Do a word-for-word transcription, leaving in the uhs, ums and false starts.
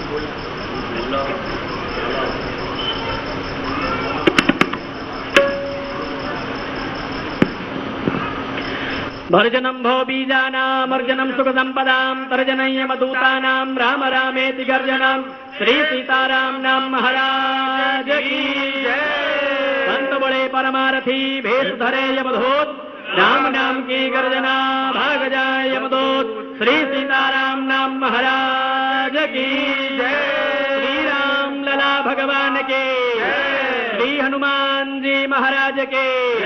भर्जनं भो बीजानामर्जनं सुखसंपदां तर्जनय्यमदूतानां राम रामेति गर्जनं श्री सीताराम नाम महाराज की जय। संत बड़े परमारथी भेष धरे यमदूत राम नाम की गर्जना भाग जाए यमदूत श्री सीताराम नाम महाराज की जय। श्री राम लला भगवान के, श्री हनुमान जी महाराज के।